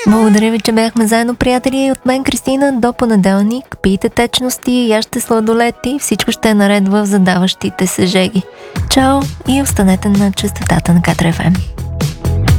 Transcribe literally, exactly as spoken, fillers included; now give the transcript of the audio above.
Благодаря ви, че бяхме заедно, приятели. От мен, Кристина, до понеделник. Пийте течности, яжте сладолети, всичко ще е наред в задаващите се жеги. Чао и останете на честотата на Катар еф ем.